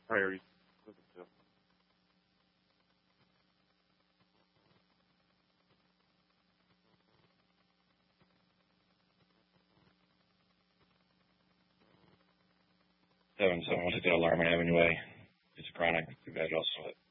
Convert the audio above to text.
priorities. Seven, 716 Alarm Avenue Way. It's chronic. Too bad also.